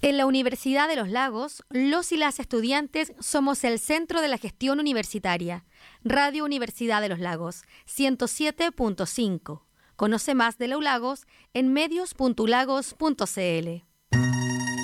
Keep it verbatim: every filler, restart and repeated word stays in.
En la Universidad de los Lagos, los y las estudiantes somos el centro de la gestión universitaria. Radio Universidad de los Lagos, ciento siete punto cinco. Conoce más de la U Lagos en medios punto ulagos punto c l.